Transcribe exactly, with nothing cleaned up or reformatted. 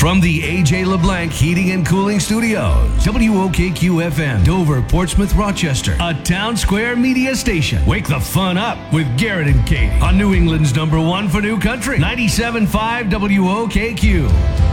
From the A J LeBlanc Heating and Cooling Studios, W O K Q F M, Dover, Portsmouth, Rochester, a Town Square media station. Wake the fun up with Garrett and Katie on New England's number one for new country, ninety-seven point five W O K Q.